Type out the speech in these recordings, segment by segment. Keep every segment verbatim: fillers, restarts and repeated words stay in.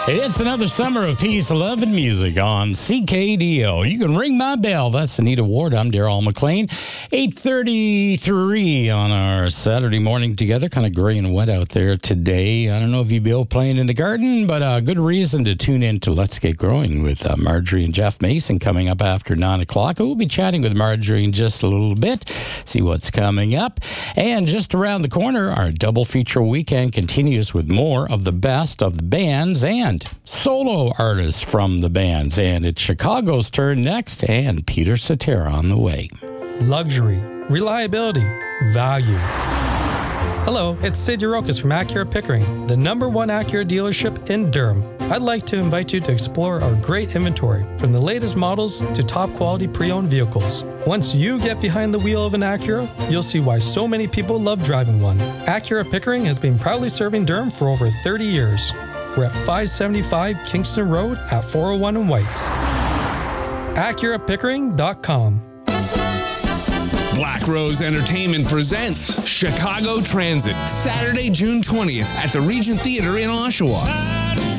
It's another summer of peace, love, and music on C K D O. You can ring my bell. That's Anita Ward. I'm Darrell McLean. eight thirty-three on our Saturday morning together. Kind of gray and wet out there today. I don't know if you'll be out playing in the garden, but a uh, good reason to tune in to Let's Get Growing with uh, Marjorie and Jeff Mason coming up after nine o'clock. We'll be chatting with Marjorie in just a little bit, see what's coming up. And just around the corner, our double feature weekend continues with more of the best of the bands and solo artists from the bands. And it's Chicago's turn next, and Peter Cetera on the way. Luxury, reliability, value. Hello, it's Sid Urokas from Acura Pickering, the number one Acura dealership in Durham. I'd like to invite you to explore our great inventory, from the latest models to top quality pre-owned vehicles. Once you get behind the wheel of an Acura, you'll see why so many people love driving one. Acura Pickering has been proudly serving Durham for over thirty years. We're at five seventy-five Kingston Road at four oh one in Whites. Acura Pickering dot com. Black Rose Entertainment presents Chicago Transit, Saturday, June twentieth at the Regent Theater in Oshawa.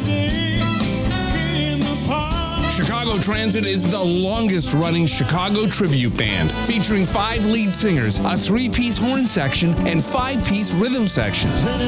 Chicago Transit is the longest-running Chicago tribute band, featuring five lead singers, a three-piece horn section, and five-piece rhythm section.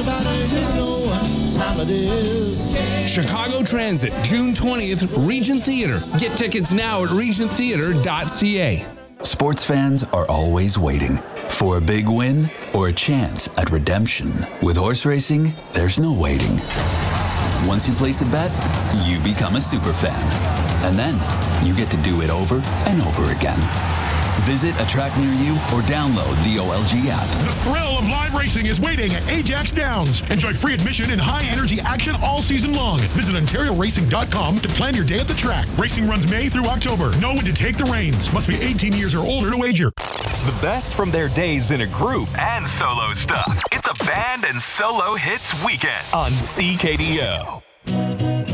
Chicago Transit, June twentieth, Regent Theater. Get tickets now at regent theater dot c a. Sports fans are always waiting for a big win or a chance at redemption. With horse racing, there's no waiting. Once you place a bet, you become a super fan. And then you get to do it over and over again. Visit a track near you or download the O L G app. The thrill of live racing is waiting at Ajax Downs. Enjoy free admission and high-energy action all season long. Visit ontario racing dot com to plan your day at the track. Racing runs May through October. Know when to take the reins. Must be eighteen years or older to wager. The best from their days in a group and solo stuff. It's a band and solo hits weekend on C K D O.